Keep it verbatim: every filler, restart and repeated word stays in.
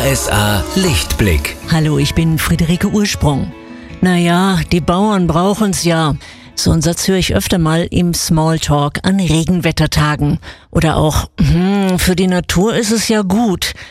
S A Lichtblick. Hallo, ich bin Friederike Ursprung. Naja, die Bauern brauchen's ja. So einen Satz höre ich öfter mal im Smalltalk an Regenwettertagen. Oder auch, hm, für die Natur ist es ja gut.